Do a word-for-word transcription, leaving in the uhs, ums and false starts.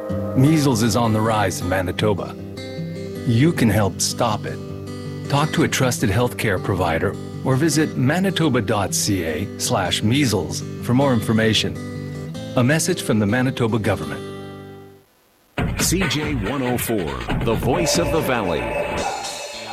Measles is on the rise in Manitoba. You can help stop it. Talk to a trusted healthcare provider or visit manitoba.ca slash measles for more information. A message from the Manitoba government. C J one oh four, the voice of the valley.